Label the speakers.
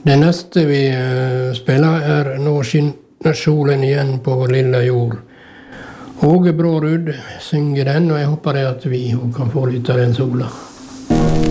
Speaker 1: Det neste vi spiller Nå skinner solen igjen på vår lille jord. Åge Brårud synger den, og jeg håper at vi kan få litt av den sola.